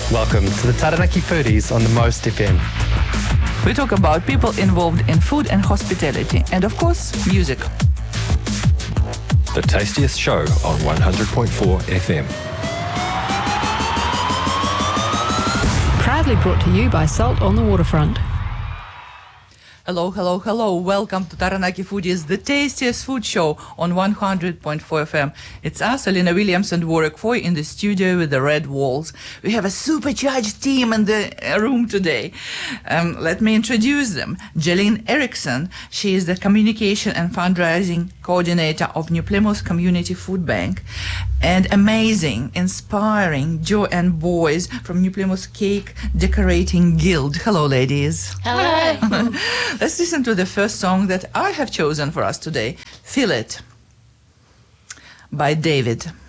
Welcome to the Taranaki Foodies on the Most FM. We talk about people involved in food and hospitality, and of course, music. The tastiest show on 100.4 FM. Proudly brought to you by Salt on the Waterfront. Hello, hello, hello. Welcome to Taranaki Foodies, the tastiest food show on 100.4 FM. It's us, Alina Williams and Warwick Foy, in the studio with the red walls. We have a supercharged team in the room today. Let me introduce them. Jeline Eriksson, she is the communication and fundraising coordinator of New Plymouth Community Food Bank. And amazing, inspiring Joanne Boys from New Plymouth Cake Decorating Guild. Hello, ladies. Hello. Let's listen to the first song that I have chosen for us today, Feel It, by David.